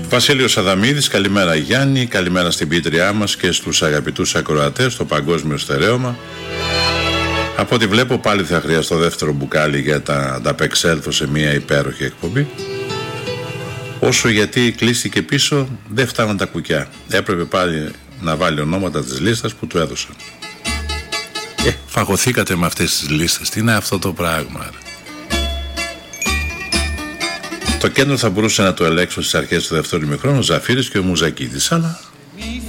Βασίλειος Αδαμίδης, καλημέρα Γιάννη, καλημέρα στην πίτριά μας και στους αγαπητούς ακροατές στο παγκόσμιο στερέωμα. Από ό,τι βλέπω πάλι θα χρειαστώ δεύτερο μπουκάλι για να ανταπεξέλθω σε μια υπέροχη εκπομπή. Όσο γιατί κλείστηκε πίσω δεν φτάναν τα κουκιά. Έπρεπε πάλι να βάλει ονόματα της λίστας που του έδωσαν. Φαγωθήκατε με αυτές τις λίστες. Τι είναι αυτό το πράγμα, ρε. Το κέντρο θα μπορούσε να το ελέγξω στις αρχές του δεύτερου ημιχρόνου ο Ζαφύρης και ο Μουζακίδης, αλλά